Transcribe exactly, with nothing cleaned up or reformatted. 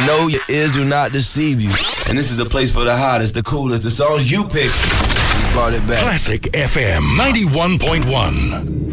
know your ears do not deceive you. And this is the place for the hottest, the coolest, the songs you pick. We brought it back. Classic F M ninety-one point one.